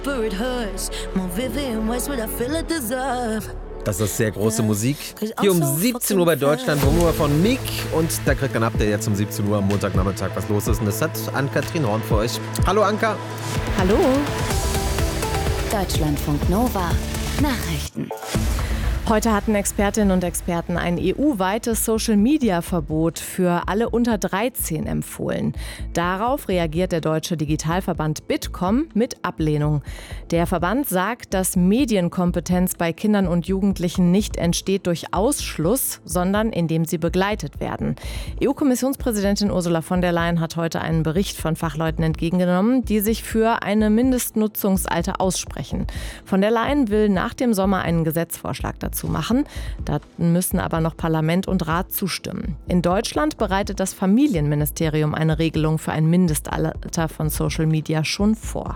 Das ist sehr große Musik. Hier um 17 Uhr bei Deutschlandfunk von Mick. Und da kriegt ein Update jetzt um 17 Uhr am Montagnachmittag, was los ist. Und das hat Ann-Kathrin Horn für euch. Hallo Anka. Hallo. Deutschlandfunk Nova. Nachrichten. Heute hatten Expertinnen und Experten ein EU-weites Social-Media-Verbot für alle unter 13 empfohlen. Darauf reagiert der deutsche Digitalverband Bitkom mit Ablehnung. Der Verband sagt, dass Medienkompetenz bei Kindern und Jugendlichen nicht entsteht durch Ausschluss, sondern indem sie begleitet werden. EU-Kommissionspräsidentin Ursula von der Leyen hat heute einen Bericht von Fachleuten entgegengenommen, die sich für eine Mindestnutzungsalter aussprechen. Von der Leyen will nach dem Sommer einen Gesetzesvorschlag dazu machen. Da müssen aber noch Parlament und Rat zustimmen. In Deutschland bereitet das Familienministerium eine Regelung für ein Mindestalter von Social Media schon vor.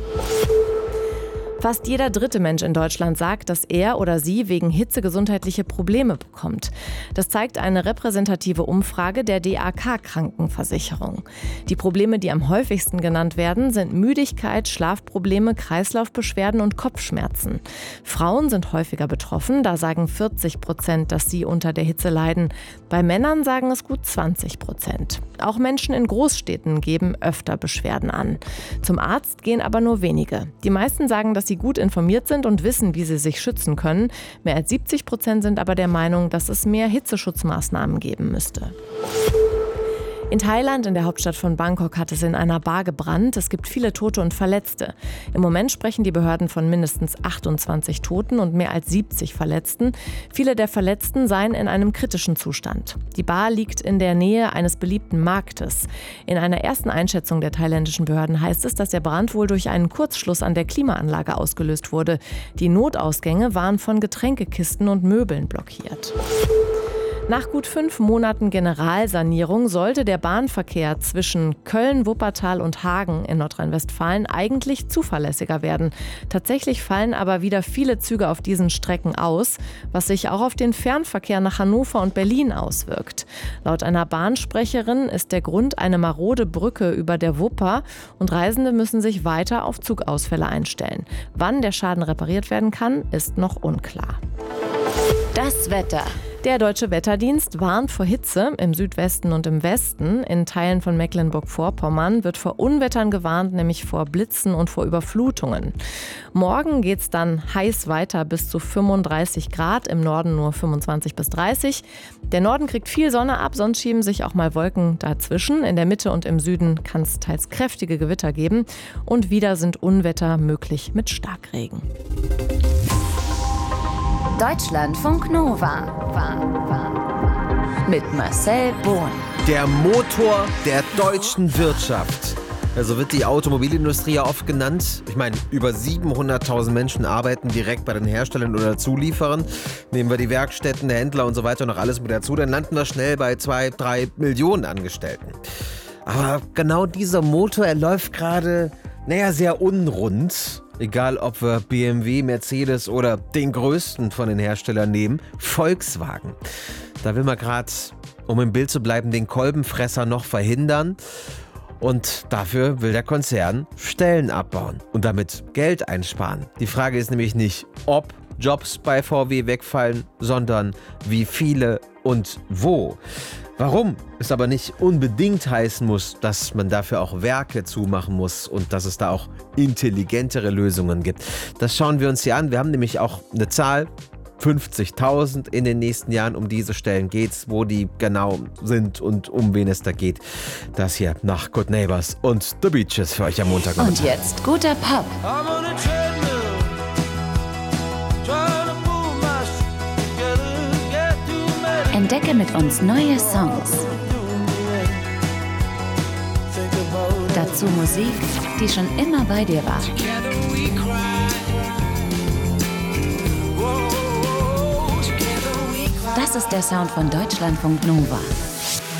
Fast jeder dritte Mensch in Deutschland sagt, dass er oder sie wegen Hitze gesundheitliche Probleme bekommt. Das zeigt eine repräsentative Umfrage der DAK-Krankenversicherung. Die Probleme, die am häufigsten genannt werden, sind Müdigkeit, Schlafprobleme, Kreislaufbeschwerden und Kopfschmerzen. Frauen sind häufiger betroffen, da sagen 40%, dass sie unter der Hitze leiden. Bei Männern sagen es gut 20%. Auch Menschen in Großstädten geben öfter Beschwerden an. Zum Arzt gehen aber nur wenige. Die meisten sagen, dass sie gut informiert sind und wissen, wie sie sich schützen können. Mehr als 70% sind aber der Meinung, dass es mehr Hitzeschutzmaßnahmen geben müsste. In Thailand, in der Hauptstadt von Bangkok, hat es in einer Bar gebrannt. Es gibt viele Tote und Verletzte. Im Moment sprechen die Behörden von mindestens 28 Toten und mehr als 70 Verletzten. Viele der Verletzten seien in einem kritischen Zustand. Die Bar liegt in der Nähe eines beliebten Marktes. In einer ersten Einschätzung der thailändischen Behörden heißt es, dass der Brand wohl durch einen Kurzschluss an der Klimaanlage ausgelöst wurde. Die Notausgänge waren von Getränkekisten und Möbeln blockiert. Nach gut 5 Monaten Generalsanierung sollte der Bahnverkehr zwischen Köln, Wuppertal und Hagen in Nordrhein-Westfalen eigentlich zuverlässiger werden. Tatsächlich fallen aber wieder viele Züge auf diesen Strecken aus, was sich auch auf den Fernverkehr nach Hannover und Berlin auswirkt. Laut einer Bahnsprecherin ist der Grund eine marode Brücke über der Wupper und Reisende müssen sich weiter auf Zugausfälle einstellen. Wann der Schaden repariert werden kann, ist noch unklar. Das Wetter. Der Deutsche Wetterdienst warnt vor Hitze im Südwesten und im Westen. In Teilen von Mecklenburg-Vorpommern wird vor Unwettern gewarnt, nämlich vor Blitzen und vor Überflutungen. Morgen geht es dann heiß weiter bis zu 35 Grad, im Norden nur 25 bis 30. Der Norden kriegt viel Sonne ab, sonst schieben sich auch mal Wolken dazwischen. In der Mitte und im Süden kann es teils kräftige Gewitter geben. Und wieder sind Unwetter möglich mit Starkregen. Deutschlandfunk Nova. Mit Marcel Bohn. Der Motor der deutschen Wirtschaft. Also wird die Automobilindustrie ja oft genannt. Ich meine, über 700.000 Menschen arbeiten direkt bei den Herstellern oder Zulieferern. Nehmen wir die Werkstätten, der Händler und so weiter noch alles mit dazu, dann landen wir schnell bei 2-3 Millionen Angestellten. Aber genau dieser Motor, er läuft gerade, sehr unrund. Egal, ob wir BMW, Mercedes oder den größten von den Herstellern nehmen, Volkswagen. Da will man gerade, um im Bild zu bleiben, den Kolbenfresser noch verhindern. Und dafür will der Konzern Stellen abbauen und damit Geld einsparen. Die Frage ist nämlich nicht, ob Jobs bei VW wegfallen, sondern wie viele und wo. Warum es aber nicht unbedingt heißen muss, dass man dafür auch Werke zumachen muss und dass es da auch intelligentere Lösungen gibt. Das schauen wir uns hier an. Wir haben nämlich auch eine Zahl, 50.000 in den nächsten Jahren. Um diese Stellen geht's, wo die genau sind und um wen es da geht. Das hier nach Good Neighbors und The Beaches für euch am Montag. Und jetzt guter Pop. Entdecke mit uns neue Songs. Dazu Musik, die schon immer bei dir war. Das ist der Sound von Deutschlandfunk Nova.